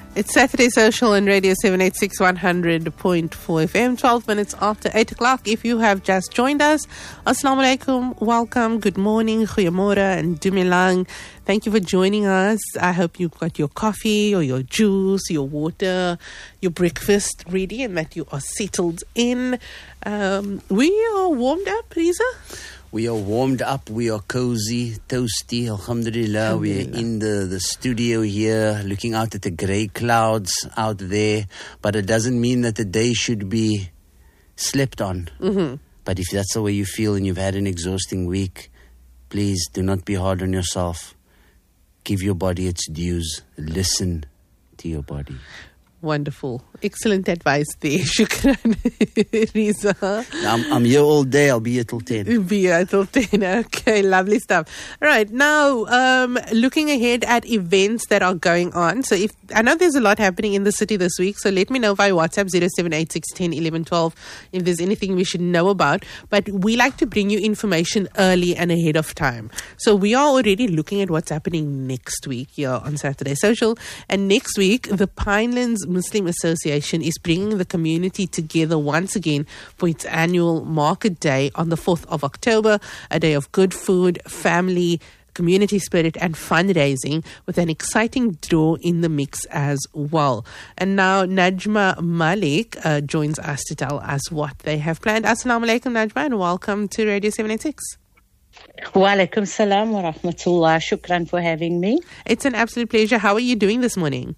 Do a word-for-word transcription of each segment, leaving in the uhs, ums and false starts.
It's Saturday Social on Radio seven eighty-six one hundred point four F M, twelve minutes after eight o'clock. If you have just joined us, Assalamu alaikum, welcome, good morning, goeiemorgen and dumelang. Thank you for joining us. I hope you've got your coffee or your juice, your water, your breakfast ready and that you are settled in. Um, we are warmed up, Riza? We are warmed up, we are cozy, toasty, alhamdulillah. Alhamdulillah. We are in the, the studio here, looking out at the grey clouds out there. But it doesn't mean that the day should be slept on. Mm-hmm. But if that's the way you feel and you've had an exhausting week, please do not be hard on yourself. Give your body its dues. Listen to your body. Wonderful. Excellent advice there. Shukran, Riza. I'm, I'm here all day. I'll be here till ten. Be here till ten. Okay, lovely stuff. All right, now um, looking ahead at events that are going on. So if I know there's a lot happening in the city this week, so let me know via WhatsApp zero seven eight six one zero one one one two if there's anything we should know about. But we like to bring you information early and ahead of time. So we are already looking at what's happening next week here on Saturday Social. And next week, the Pinelands Muslim Association is bringing the community together once again for its annual Market Day on the fourth of October, a day of good food, family, community spirit and fundraising with an exciting draw in the mix as well. And now Najma Malik uh, joins us to tell us what they have planned. Assalamu alaikum, Najma, and welcome to Radio seven eighty-six. Wa alaikum salam wa rahmatullah. Shukran for having me. It's an absolute pleasure. How are you doing this morning?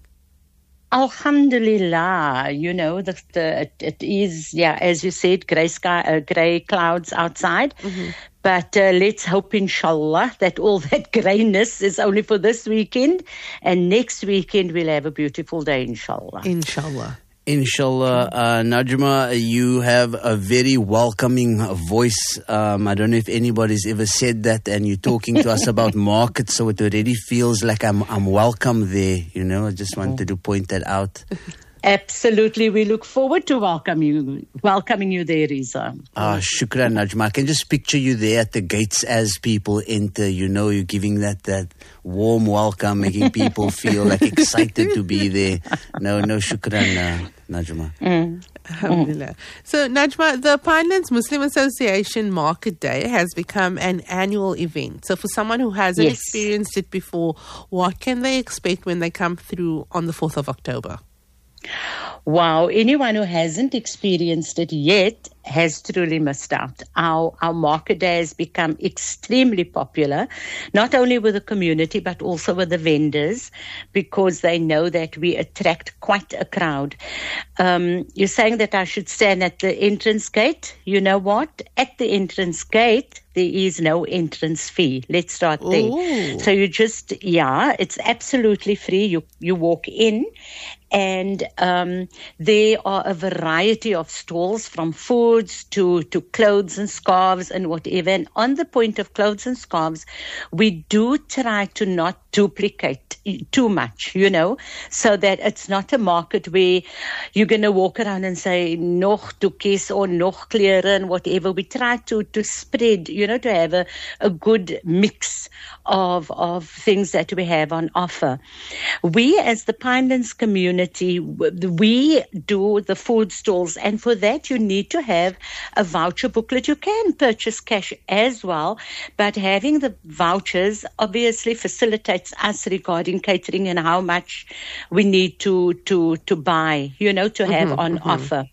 Alhamdulillah, you know, the, the, it, it is, yeah, as you said, grey sky, uh, grey clouds outside. Mm-hmm. But uh, let's hope, inshallah, that all that greyness is only for this weekend. And next weekend we'll have a beautiful day, inshallah. Inshallah. Inshallah. Uh, Najma, you have a very welcoming voice. Um, I don't know if anybody's ever said that, and you're talking to us about markets, so it already feels like I'm I'm welcome there. You know, I just wanted to point that out. Absolutely. We look forward to welcome you, welcoming you there, Riza. Ah, shukran, Najma. I can just picture you there at the gates as people enter. You know, you're giving that, that warm welcome, making people feel like excited to be there. No, no, shukran, uh, Najma. Mm. Alhamdulillah. So, Najma, the Pinelands Muslim Association Market Day has become an annual event. So, for someone who hasn't Yes. experienced it before, what can they expect when they come through on the fourth of October? Wow, anyone who hasn't experienced it yet has truly missed out. Our our market day has become extremely popular, not only with the community but also with the vendors, because they know that we attract quite a crowd. Um, you're saying that I should stand at the entrance gate. You know what? At the entrance gate, there is no entrance fee. Let's start there. Ooh. So you just, yeah, it's absolutely free. You you walk in, and um, there are a variety of stalls from foods to, to clothes and scarves and whatever. And on the point of clothes and scarves, we do try to not duplicate too much, you know, so that it's not a market where you're going to walk around and say, nog toekies or nog klere and whatever. We try to, to spread, you know, to have a, a good mix of, of things that we have on offer. We, as the Pinelands community, we do the food stalls, and for that you need to have a voucher booklet. You can purchase cash as well, but having the vouchers obviously facilitates us regarding catering and how much we need to to to buy, you know, to have Mm-hmm, on mm-hmm. offer.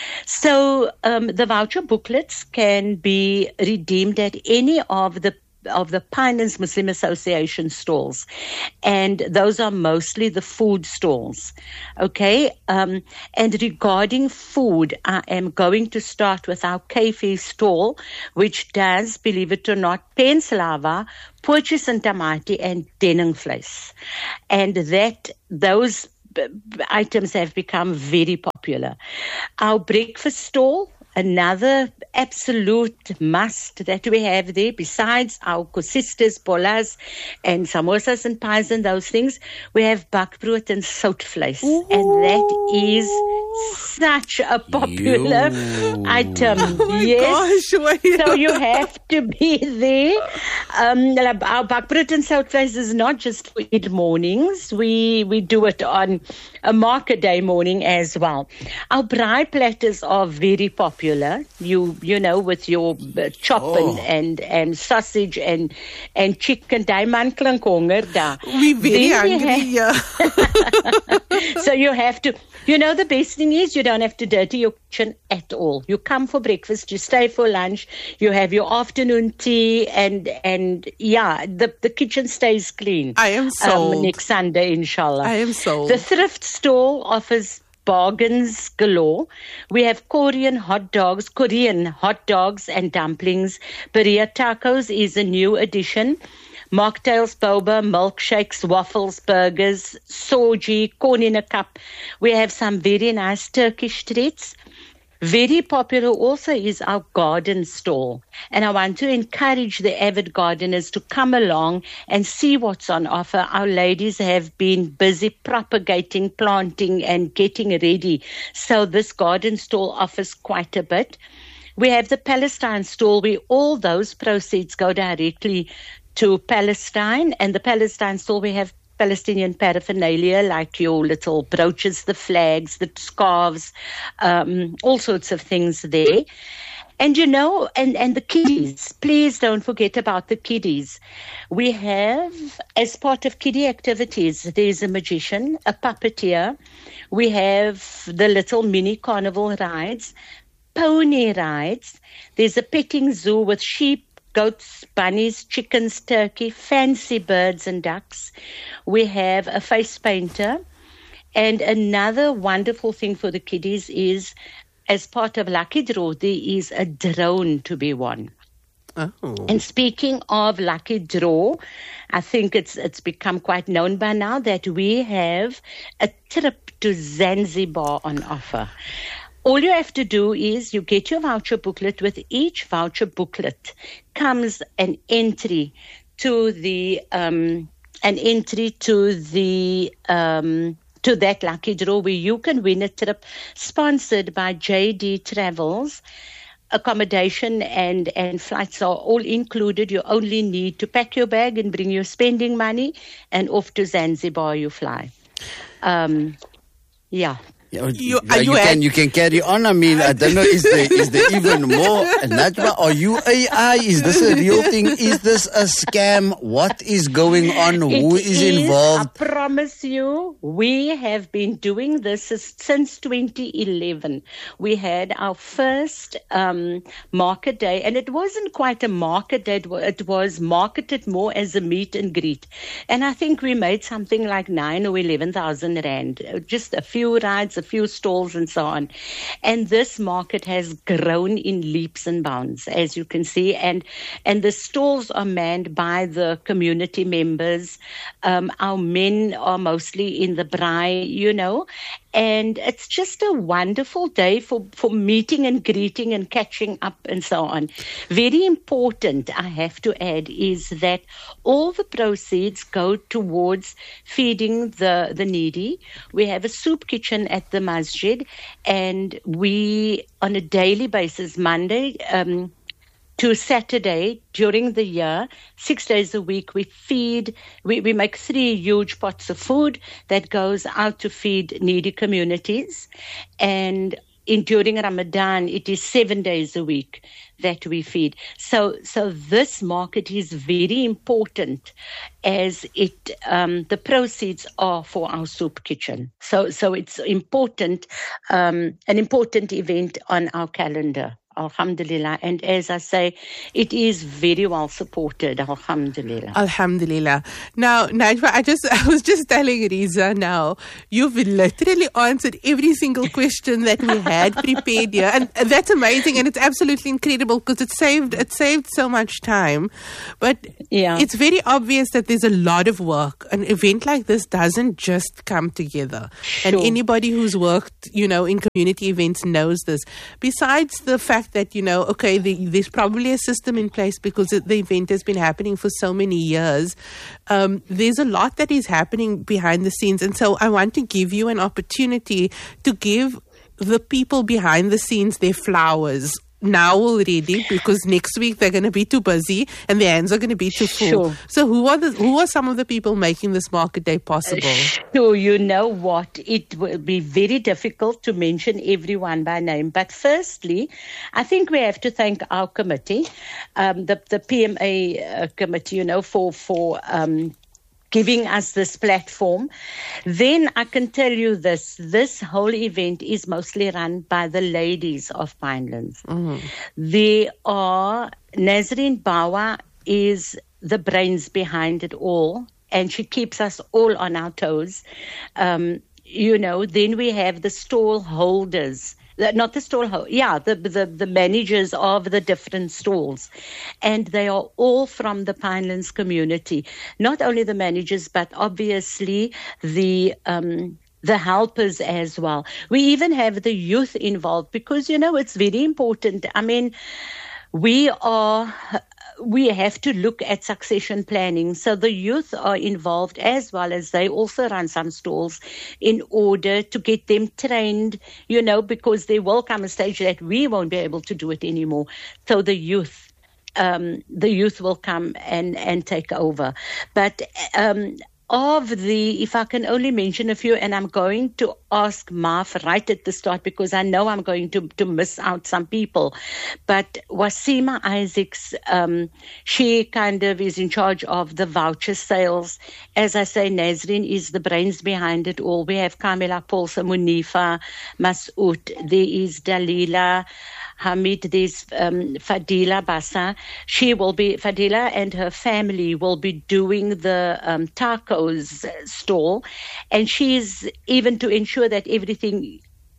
So um, the voucher booklets can be redeemed at any of the of the Pinelands Muslim Association stalls, and those are mostly the food stalls. Okay, um, and regarding food, I am going to start with our Kefi stall, which does, believe it or not, penslava, pootjies and tamati, and denningvleis, and that those b- b- items have become very popular. Our breakfast stall, another absolute must that we have there, besides our kosistas, bolas, and samosas and pies and those things, we have bakbrood and soutvleis. And that is such a popular You. item. Oh my yes. gosh. So you have to be there. Um, our bakbrood and soutvleis is not just for Eid mornings. We we do it on a market day morning as well. Our braai platters are very popular. You you know, with your uh, chop Oh. and, and and sausage and and chicken. Daai man klink honger da. We very Then we hungry have- here. So you have to, you know, the best thing is you don't have to dirty your kitchen at all. You come for breakfast, you stay for lunch, you have your afternoon tea, and and yeah, the, the kitchen stays clean. I am sold. Um, next Sunday, inshallah. I am sold. The thrift stall offers bargains galore. We have Korean hot dogs, Korean hot dogs and dumplings. Berea tacos is a new addition. Mocktails, boba, milkshakes, waffles, burgers, soji, corn in a cup. We have some very nice Turkish treats. Very popular also is our garden stall. And I want to encourage the avid gardeners to come along and see what's on offer. Our ladies have been busy propagating, planting, and getting ready. So this garden stall offers quite a bit. We have the Palestine stall where all those proceeds go directly to Palestine, and the Palestine stall we have Palestinian paraphernalia like your little brooches, the flags, the scarves, um, all sorts of things there. And you know, and, and the kiddies, please don't forget about the kiddies. We have, as part of kiddie activities, there's a magician, a puppeteer. We have the little mini carnival rides, pony rides. There's a petting zoo with sheep, goats, bunnies, chickens, turkey, fancy birds and ducks. We have a face painter. And another wonderful thing for the kiddies is, as part of Lucky Draw, there is a drone to be won. Oh. And speaking of Lucky Draw, I think it's it's become quite known by now that we have a trip to Zanzibar on offer. All you have to do is you get your voucher booklet. With each voucher booklet comes an entry to the um, an entry to the um, to that lucky draw where you can win a trip sponsored by J D Travels. Accommodation and, and flights are all included. You only need to pack your bag and bring your spending money, and off to Zanzibar you fly. Um, yeah. You, You- you, are you can at- you can carry on. I mean, I don't know. Is there is there even more? Najwa, are you A I? Is this a real thing? Is this a scam? What is going on? Who It is is, involved? I promise you, we have been doing this since twenty eleven. We had our first um, market day, and it wasn't quite a market day. It wa- It was marketed more as a meet and greet. And I think we made something like nine or eleven thousand rand. Just a few rides, a few stalls, and so on. And this market has grown in leaps and bounds, as you can see. And and the stalls are manned by the community members. Um, our men are mostly in the braai, you know. And it's just a wonderful day for, for meeting and greeting and catching up and so on. Very important, I have to add, is that all the proceeds go towards feeding the, the needy. We have a soup kitchen at the masjid, and we, on a daily basis, Monday, um, to Saturday during the year, six days a week, we feed, we, we make three huge pots of food that goes out to feed needy communities. And in during Ramadan, it is seven days a week that we feed. So, so this market is very important, as it um, the proceeds are for our soup kitchen. So, so it's important, um, an important event on our calendar. Alhamdulillah. And as I say, it is very well supported. Alhamdulillah. Alhamdulillah. Now, Najwa, I just I was just telling Riza now, you've literally answered every single question that we had prepared here. And that's amazing, and it's absolutely incredible because it saved it saved so much time. But Yeah. it's very obvious that there's a lot of work. An event like this doesn't just come together. And Sure. anybody who's worked, you know, in community events knows this. Besides the fact that, you know, okay, the, there's probably a system in place because it, the event has been happening for so many years. Um, there's a lot that is happening behind the scenes. And so I want to give you an opportunity to give the people behind the scenes their flowers now already, because next week they're going to be too busy and their hands are going to be too full. Sure. So who are the who are some of the people making this market day possible? Sure, you know what? It will be very difficult to mention everyone by name. But firstly, I think we have to thank our committee, um, the the P M A uh, committee, you know, for for um, giving us this platform. Then I can tell you this, this whole event is mostly run by the ladies of Pinelands. Mm-hmm. They are, Nazarene Bawa is the brains behind it all, and she keeps us all on our toes. Um, you know, then we have the stall holders. Not the stall, yeah, the, the the managers of the different stalls. And they are all from the Pinelands community. Not only the managers, but obviously the um, the helpers as well. We even have the youth involved because, you know, it's very important. I mean, we are... we have to look at succession planning. So the youth are involved as well as they also run some stalls in order to get them trained, you know, because there will come a stage that we won't be able to do it anymore. So the youth, um, the youth will come and, and take over. But um, of the, if I can only mention a few, and I'm going to ask Marv right at the start because I know I'm going to, to miss out some people. But Wasima Isaacs, um, she kind of is in charge of the voucher sales. As I say, Nazarene is the brains behind it all. We have Kamila Paulsa, Munifa, Masoud, there is Dalila, Hamid, there's um, Fadila Bassa. She will be, Fadila and her family will be doing the um, tacos stall. And she's, even to ensure that everything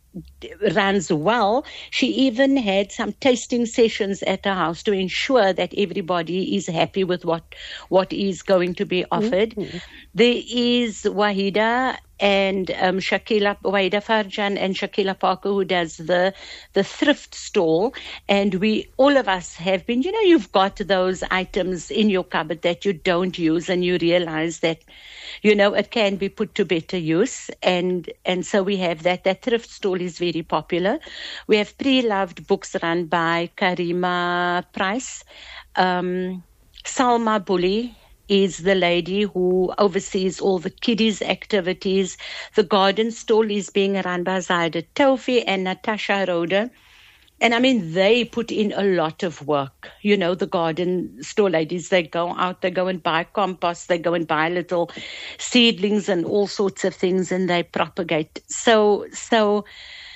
runs well, she even had some tasting sessions at her house to ensure that everybody is happy with what, what is going to be offered. Mm-hmm. There is Wahida and um, Shakila, Wahida Farjan and Shakila Parker, who does the the thrift stall. And we, all of us have been, you know, you've got those items in your cupboard that you don't use and you realize that, you know, it can be put to better use. And and so we have that. That thrift stall is very popular. We have pre-loved books run by Karima Price. Um, Salma Bully is the lady who oversees all the kiddies' activities. The garden stall is being run by Zaida Taufi and Natasha Roda. And I mean, they put in a lot of work. You know, the garden store ladies, they go out, they go and buy compost, they go and buy little seedlings and all sorts of things, and they propagate. So, so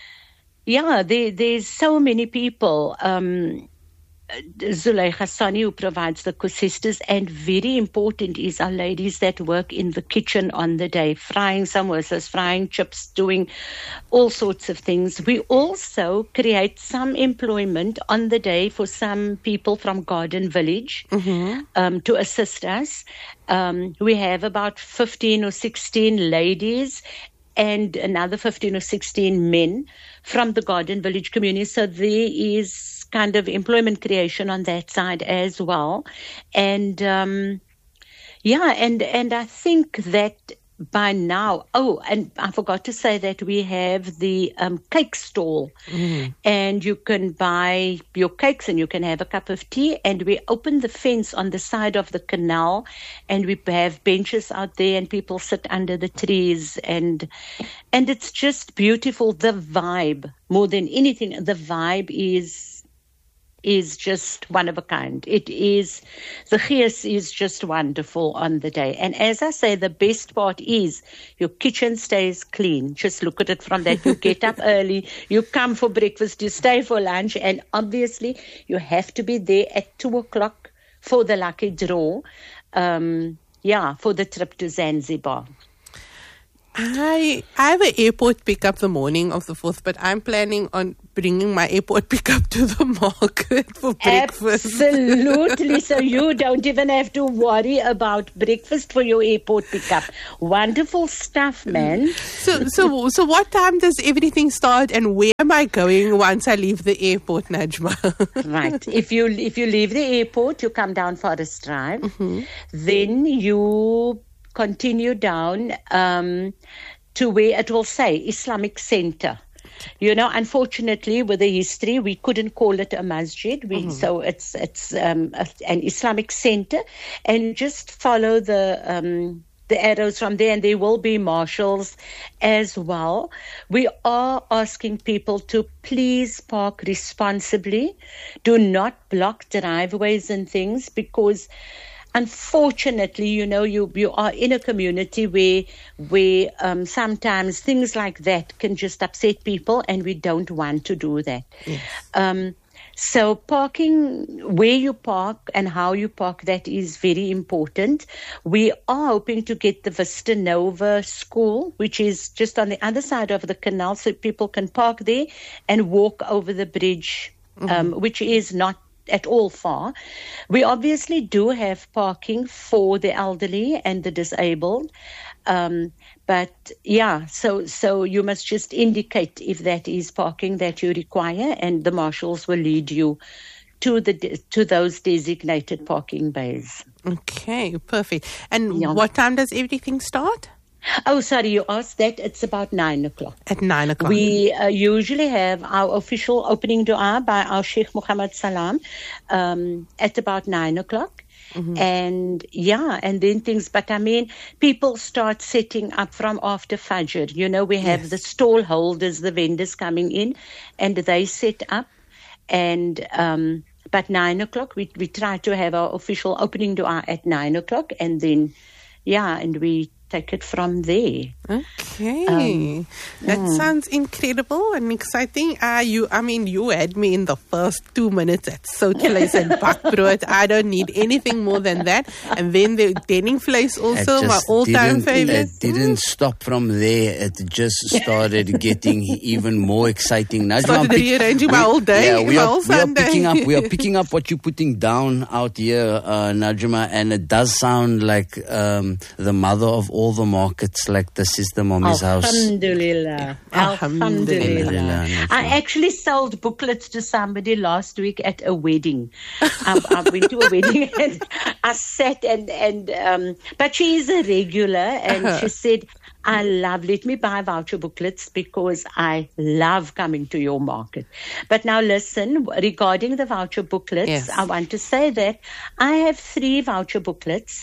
yeah, there, there's so many people. Um, Zuleika Sani, who provides the kusistas, and very important is our ladies that work in the kitchen on the day, frying samosas, frying chips, doing all sorts of things. We also create some employment on the day for some people from Garden Village mm-hmm. um, to assist us. Um, we have about fifteen or sixteen ladies and another fifteen or sixteen men from the Garden Village community. So there is kind of employment creation on that side as well. And um, yeah, and, and I think that by now, oh, and I forgot to say that we have the um, cake stall mm. and you can buy your cakes and you can have a cup of tea, and we open the fence on the side of the canal and we have benches out there and people sit under the trees, and and it's just beautiful. The vibe, more than anything, the vibe is is just one of a kind. It is, the gees is just wonderful on the day. And as I say, the best part is your kitchen stays clean. Just look at it from that. You get up early, you come for breakfast, you stay for lunch, and obviously you have to be there at two o'clock for the lucky draw. Um, yeah, for the trip to Zanzibar. I I have an airport pickup the morning of the fourth, but I'm planning on bringing my airport pickup to the market for breakfast. Absolutely. So you don't even have to worry about breakfast for your airport pickup. Wonderful stuff, man. So so so what time does everything start, and where am I going once I leave the airport, Najma? Right. If you if you leave the airport, you come down Forest Drive. Mm-hmm. Then you continue down um, to where it will say Islamic Center. You know, unfortunately, with the history, we couldn't call it a masjid. We, mm-hmm. So it's it's um, a, an Islamic center, and just follow the um, the arrows from there, and there will be marshals as well. We are asking people to please park responsibly. Do not block driveways and things, because unfortunately, you know, you, you are in a community where where um, sometimes things like that can just upset people, and we don't want to do that. Yes. Um, so parking, where you park and how you park, that is very important. We are hoping to get the Vista Nova school, which is just on the other side of the canal, so people can park there and walk over the bridge, mm-hmm. um, which is not at all far. We obviously do have parking for the elderly and the disabled. Um, but yeah, so so you must just indicate if that is parking that you require, and the marshals will lead you to the to those designated parking bays. Okay, perfect. And Yeah. what time does everything start? Oh, sorry, you asked that. It's about nine o'clock. At nine o'clock. We uh, usually have our official opening dua by our Sheikh Muhammad Salam um, at about nine o'clock. Mm-hmm. And yeah, and then things, but I mean, people start setting up from after Fajr. You know, we have Yes. the stall holders, the vendors coming in, and they set up. And um, but nine o'clock, we we try to have our official opening dua at nine o'clock, and then yeah, and we take it from there. Okay, Um, that mm. sounds incredible and exciting. Uh, you, I mean, you had me in the first two minutes at Soutjie and bakbrood. I don't need anything more than that. And then the Denningvleis also, It my just all-time didn't- favorite. It didn't stop from there. It just started getting even more exciting. Najma, Started I'm pick- rearranging my we- whole day, Yeah, we my are, whole we are Sunday. picking up. We are picking up what you're putting down out here, uh, Najma, and it does sound like um, the mother of all the markets. Like this is the mommy's house. Alhamdulillah. Alhamdulillah. Alhamdulillah. I actually sold booklets to somebody last week at a wedding. I, I went to a wedding and I sat and, and um, but she is a regular, and she said, I love, let me buy voucher booklets because I love coming to your market. But now listen, regarding the voucher booklets, Yes. I want to say that I have three voucher booklets,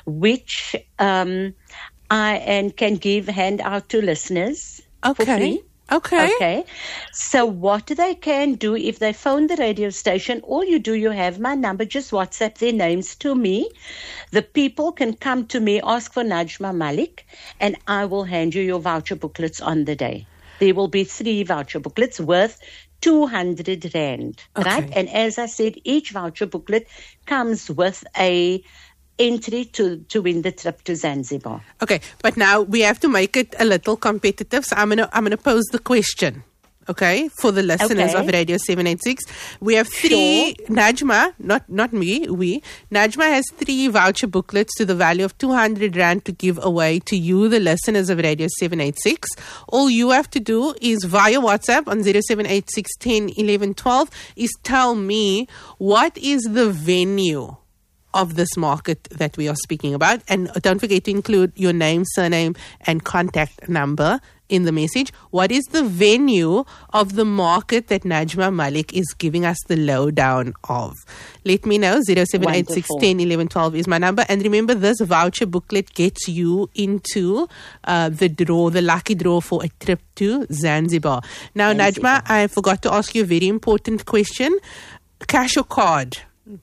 which um, I and can give hand out to listeners for Okay. free. Okay. Okay. So what they can do, if they phone the radio station, all you do, you have my number, just WhatsApp their names to me. The people can come to me, ask for Najma Malik, and I will hand you your voucher booklets on the day. There will be three voucher booklets worth two hundred rand, Okay. right? And as I said, each voucher booklet comes with a entry to, to win the trip to Zanzibar. Okay, but now we have to make it a little competitive. So I'm gonna I'm gonna pose the question. Okay, for the listeners Okay. of Radio seven eighty-six, we have three. Najma, not not me, we. Najma has three voucher booklets to the value of two hundred rand to give away to you, the listeners of Radio seven eighty-six. All you have to do is via WhatsApp on zero seven eight six ten eleven twelve is tell me what is the venue of this market that we are speaking about. And don't forget to include your name, surname, and contact number in the message. What is the venue of the market that Najma Malik is giving us the lowdown of? Let me know. zero seven eight six ten eleven twelve is my number. And remember, this voucher booklet gets you into uh, the draw, the lucky draw for a trip to Zanzibar. Now, Zanzibar. Najma, I forgot to ask you a very important question. Cash or card?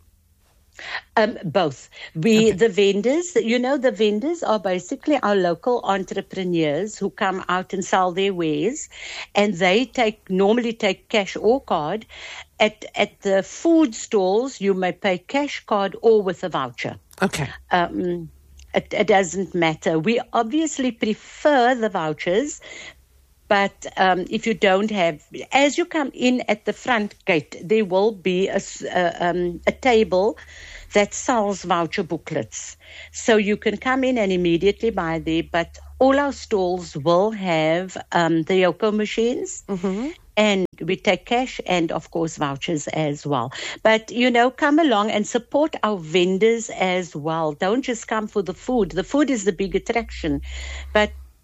Um, both. We, okay. The vendors, you know, the vendors are basically our local entrepreneurs who come out and sell their wares, and they take normally take cash or card. At at the food stalls, you may pay cash, card, or with a voucher. Okay. Um, it, it doesn't matter. We obviously prefer the vouchers. But um, if you don't have, as you come in at the front gate, there will be a, uh, um, a table that sells voucher booklets. So you can come in and immediately buy there. But all our stalls will have um, the Yoko machines. Mm-hmm. And we take cash and, of course, vouchers as well. But, you know, come along and support our vendors as well. Don't just come for the food. The food is the big attraction. But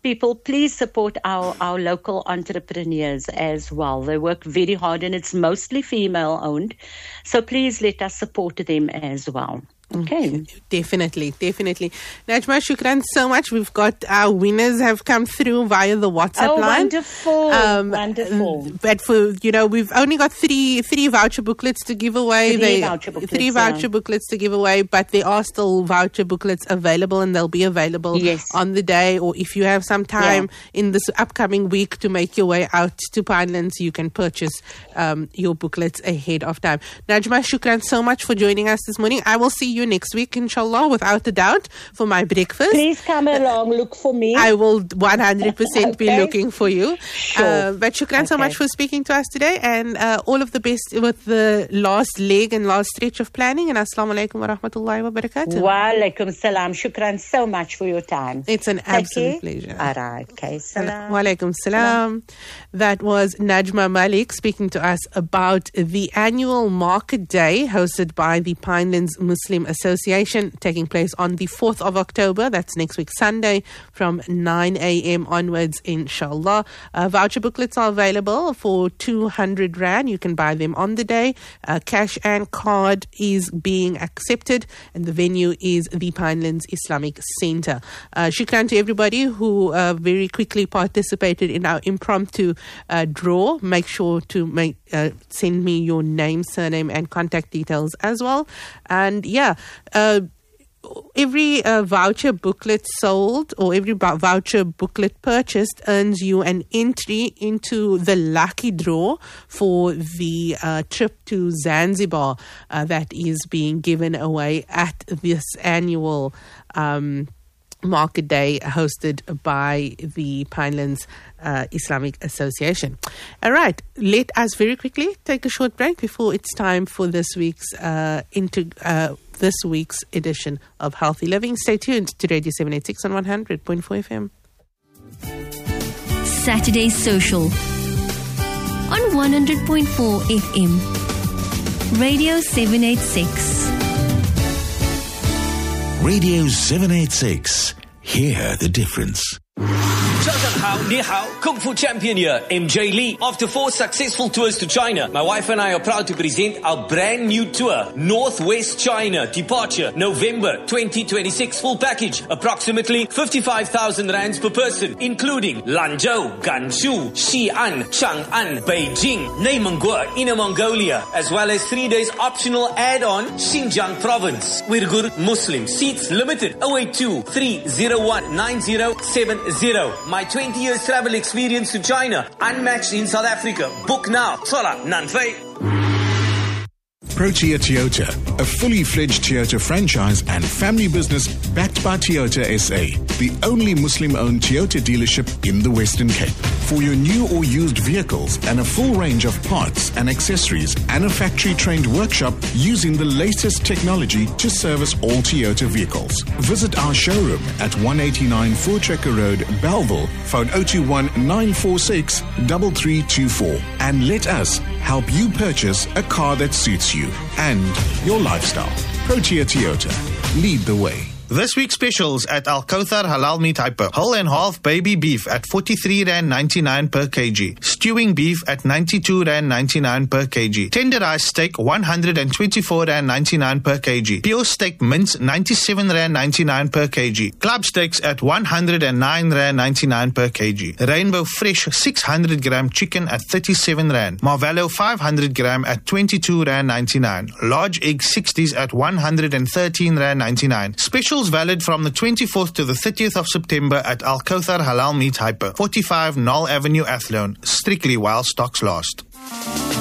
people, please support our, our local entrepreneurs as well. They work very hard and it's mostly female owned. So please let us support them as well. Okay. Definitely, definitely. Najma, shukran so much. We've got our winners have come through via the WhatsApp oh, line. Wonderful, um, wonderful. But for, you know, we've only got three three voucher booklets to give away. Three they, voucher booklets. Three voucher yeah. booklets to give away, but there are still voucher booklets available and they'll be available yes. on the day. Or if you have some time yeah. in this upcoming week to make your way out to Pinelands, you can purchase um, your booklets ahead of time. Najma, shukran so much for joining us this morning. I will see you next week, inshallah, without a doubt, for my breakfast. Please come along, look for me. I will one hundred percent okay. be looking for you. Sure. Uh, but shukran okay. so much for speaking to us today, and uh, all of the best with the last leg and last stretch of planning. And assalamu alaikum wa rahmatullahi wa barakatuh. Wa alaikum salam. Shukran so much for your time. It's an absolute pleasure. All right. Okay. Salam. Wa alaikum salam. That was Najma Malik speaking to us about the annual market day hosted by the Pinelands Muslim Association, taking place on the fourth of October. That's next week, Sunday, from nine a.m. onwards, inshallah. Uh, voucher booklets are available for two hundred rand. You can buy them on the day. Uh, cash and card is being accepted, and the venue is the Pinelands Islamic Center. Uh, shukran to everybody who uh, very quickly participated in our impromptu uh, draw. Make sure to make uh, send me your name, surname, and contact details as well. And yeah, uh, every uh, voucher booklet sold or every b- voucher booklet purchased earns you an entry into the lucky draw for the uh, trip to Zanzibar uh, that is being given away at this annual um, market day hosted by the Pinelands uh, Islamic Association. All right, let us very quickly take a short break before it's time for this week's uh, into uh, this week's edition of Healthy Living. Stay tuned to Radio seven eighty-six on one hundred point four F M. Saturday Social on one hundred point four F M. Radio seven eighty-six. Radio seven eighty-six. Hear the difference. 早上好，你好， Kung Fu Champion here, M J Lee. After four successful tours to China, my wife and I are proud to present our brand new tour, Northwest China, departure November twenty twenty-six, full package, approximately fifty-five thousand rands per person, including Lanzhou, Gansu, Xi'an, Chang'an, Beijing, Neymangua, Inner Mongolia, as well as three days optional add-on, Xinjiang Province. Uyghur Muslim, seats limited, oh eight two, three oh one, nine oh seven oh. My twenty years travel experience to China, unmatched in South Africa. Book now. Sola Nanfei. Protea Toyota, a fully fledged Toyota franchise and family business backed by Toyota S A, the only Muslim-owned Toyota dealership in the Western Cape. For your new or used vehicles and a full range of parts and accessories and a factory-trained workshop using the latest technology to service all Toyota vehicles. Visit our showroom at one eighty-nine Voortrekker Road, Bellville, phone oh two one, nine four six, three three two four, and let us help you purchase a car that suits you and your lifestyle. Protea Toyota. Lead the way. This week's specials at Al Kauthar Halal Meat Hyper. Whole and half baby beef at forty-three rand ninety-nine per kg. Stewing beef at ninety-two rand ninety-nine per kg. Tenderized steak one hundred twenty-four rand ninety-nine per kg. Pure steak mince ninety-seven rand ninety-nine per kg. Club steaks at one hundred nine rand ninety-nine per kg. Rainbow Fresh six hundred gram chicken at thirty-seven rand. Marvello five hundred gram at twenty-two rand ninety-nine. Large egg sixties at one hundred thirteen rand ninety-nine. Special valid from the twenty-fourth to the thirtieth of September at Al Kauthar Halal Meat Hyper, forty-five Knoll Avenue, Athlone. Strictly while stocks last.